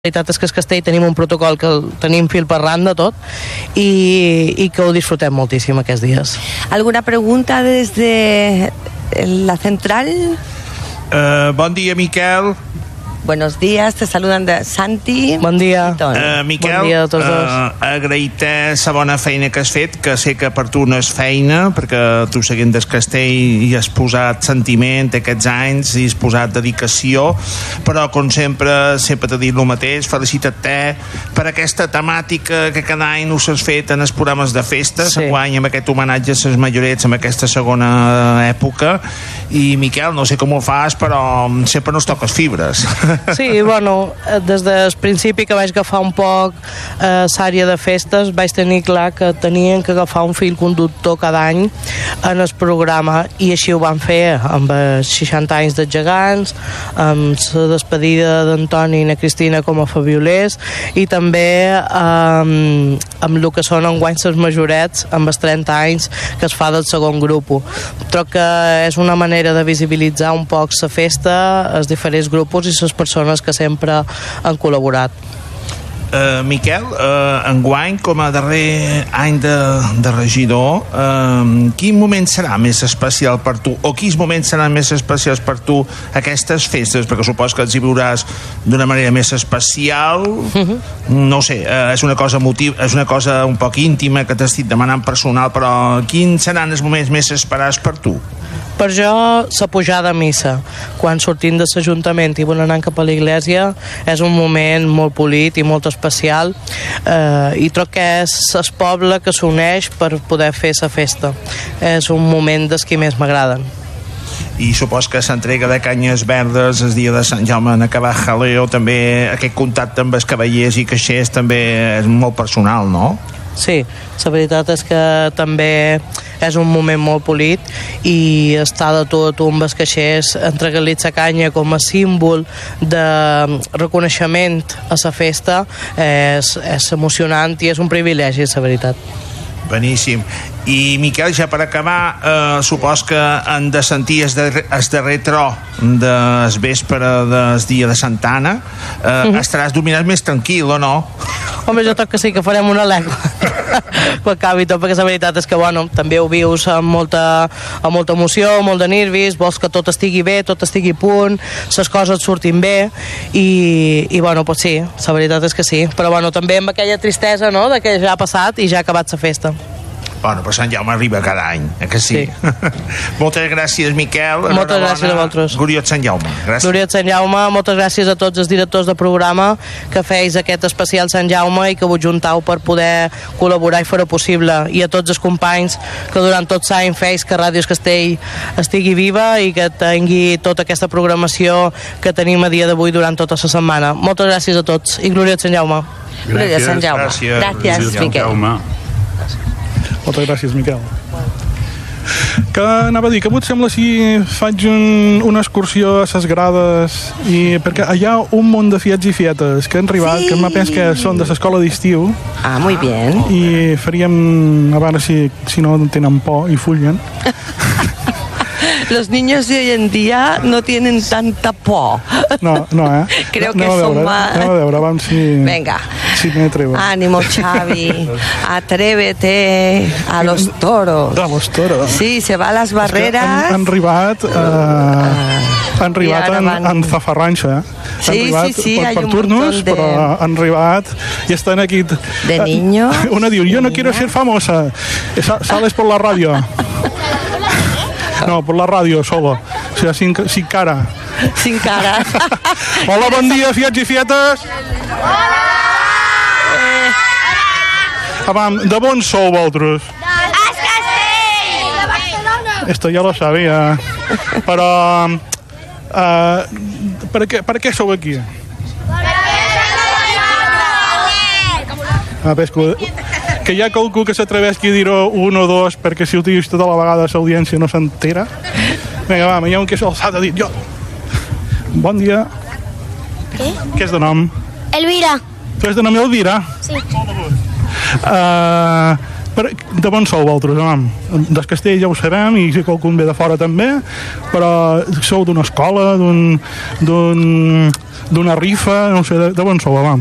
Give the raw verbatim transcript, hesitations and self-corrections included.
La veritat és que a Castell tenim un protocol que el tenim fil per randa tot i, i que ho disfrutem moltíssim aquests dies. ¿Alguna pregunta desde la central? Uh, bon dia, Miquel. Buenos días, te saludan de Santi. Bon dia. Uh, Miquel, bon dia a tots dos. Uh, agrair-te la bona feina que has fet, que sé que per tu no és feina, perquè tu seguint des Castell hi has posat sentiment aquests anys, hi has posat dedicació, però com sempre, sempre t'he dit el mateix, felicita't-te per aquesta temàtica que cada any us has fet en els programes de festes, sí. Enguany amb aquest homenatge a les majorets en aquesta segona època, i Miquel, no sé com ho fas, però sempre nos toques fibres. Sí, bueno, des del principi que vaig agafar un poc eh, l'àrea de festes, vaig tenir clar que tenien que agafar un fil conductor cada any en el programa, i així ho van fer amb els seixanta anys dels gegants, amb la despedida d'Antoni i na Cristina com a fabiolers, i també eh, amb el que són enguany les majorets, amb els trenta anys que es fa del segon grup. Troc que és una manera de visibilitzar un poc la festa, els diferents grups i les persones que sempre han col·laborat. Uh, Miquel, uh, enguany, com a darrer any de, de regidor, uh, quin moment serà més especial per tu, o quins moments seran més especials per tu aquestes festes? Perquè supos que els hi viuràs d'una manera més especial. Uh-huh. No sé, uh, és una cosa motiv, és una cosa un poc íntima que t'estic demanant personal, però quins seran els moments més esperats per tu? Per jo, la pujada a missa, quan sortim de l'Ajuntament i van anant cap a l'església, és un moment molt polit i molt especial, eh, i troc que és el poble que s'uneix per poder fer la festa. És un moment dels que més m'agraden. I supos que s'entrega de canyes verdes el dia de Sant Jaume en acabar jaleo, també aquest contacte amb els cavallers i caixers també és molt personal, no? Sí, la veritat és que també és un moment molt polit, i estar de tot amb els caixers, entregar-li la canya com a símbol de reconeixement a la festa és, és emocionant i és un privilegi, la veritat. Beníssim. I Miquel, ja per acabar, eh, supos que han de sentir el darrer, el darrer tro del vespre del dia de Santa Anna, eh, mm-hmm. estaràs dominant més tranquil, o no? Home, jo toc que sí, que farem una legua quan acabi tot, perquè la veritat és que, bueno, també ho vius amb molta, amb molta emoció, molt de nervis, vols que tot estigui bé, tot estigui a punt, les coses et surtin bé, i, i bueno, pues sí, la veritat és que sí, però bueno, també amb aquella tristesa, no?, de que ja ha passat i ja ha acabat la festa. Bueno, però Sant Jaume arriba cada any, eh que sí? sí. Moltes gràcies, Miquel. Moltes gràcies a vosaltres. Gloriot Sant Jaume. Gràcies. Gloriot Sant Jaume, moltes gràcies a tots els directors de programa que feis aquest especial Sant Jaume i que vos juntau per poder col·laborar i fer-ho possible, i a tots els companys que durant tot l'any feis que Ràdio Castell estigui viva i que tingui tota aquesta programació que tenim a dia d'avui durant tota la setmana. Moltes gràcies a tots i Gloriot Sant Jaume. Gloriot Sant Jaume. Gràcies, gràcies Miquel. Moltes gràcies, Miquel. Que anava a dir, que a mi et sembla si faig un, una excursió a ses grades, i perquè hi ha un munt de fiets i fietes que han arribat, sí. Que m'ha pensat que són de l'escola d'estiu. Ah, muy bien. I faríem, a veure si, si no tenen por i fullen. Los niños de hoy en día no tienen tanta po. No, no, eh? Creo no, que veure, son más... Anem a veure, vam si... Venga. Si me atrevo. Ánimo, Xavi. Atrévete a los toros. A los toros. Sí, se va a las barreras. Han, han arribat... Eh, ah, han arribat en, van... en zafarranxa, eh? Sí, han arribat sí, sí, per, hay per un turnos, montón de... però han arribat i estan aquí... De niños. Una diu, yo no quiero ser famosa. Sales por la radio. No, por la radio solo. O sea, sin, sin cara. Sin cara. Hola, bon dia, fiets i fietes. Hola! Eh... Abam, de bon sou, vosaltres? Es Castell! De Barcelona! Esto ya lo sabía. Però... Uh, per, què, per què sou aquí? Ah, pesco... Que hi ha qualcú que s'atreveix a dir-ho un o dos, perquè si ho diguis tota la vegada l'audiència no s'entera. Vinga, va, hi ha un que s'ha de dir. Jo. Bon dia. Què? Què és de nom? Elvira. Tu és de nom Elvira? Sí. Uh, Per, de bon sou vosaltres, home? Des Castell ja ho sabem, i si qualcun ve de fora també, però sou d'una escola, d'un, d'un, d'una rifa, no sé, de, de bon sou, home?